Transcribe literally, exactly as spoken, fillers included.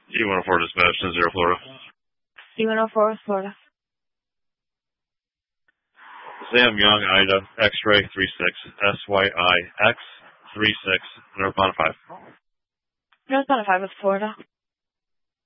E one oh four dispatch, ten zero Florida. E one oh four, Florida. Sam Young, Ida, X-ray three six, S Y I X three six, North Bonnet five. North Bonnet five with Florida.